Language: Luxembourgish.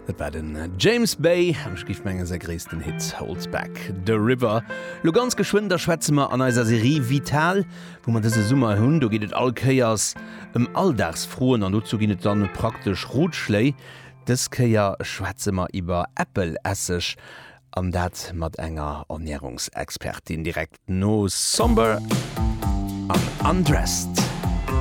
Dat war den James Bay am Skiftmenge se ggréessten Hit Holds Back The River. Lo ganz geschwind der Schwätzemer an eiser Serie Vital, wo man dese Summer hunn, do giet Alkeiers Alldagsfroen an dozu ginnet dann praktisch Rotschlei. Des Keier Schwätzemer iwwer Appleesseg an dat mat enger Ernährungsexpertin direkt no Somber an Undressed.